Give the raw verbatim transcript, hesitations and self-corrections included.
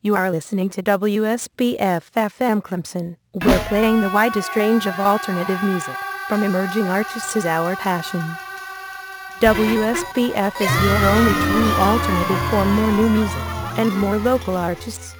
You are listening to W S B F F M Clemson. We're playing the widest range of alternative music. From emerging artists is our passion. W S B F is your only true alternative for more new music and more local artists.